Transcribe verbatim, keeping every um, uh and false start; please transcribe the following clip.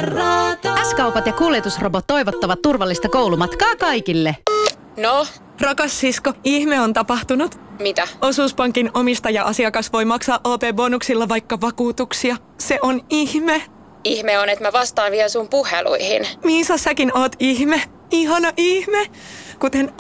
S-kaupat ja kuljetusrobot toivottavat turvallista koulumatkaa kaikille. No? Rakas sisko, ihme on tapahtunut. Mitä? Osuuspankin omistaja-asiakas voi maksaa O P-bonuksilla vaikka vakuutuksia. Se on ihme. Ihme on, että mä vastaan vielä sun puheluihin. Miisa, säkin oot ihme. Ihana ihme. Kuten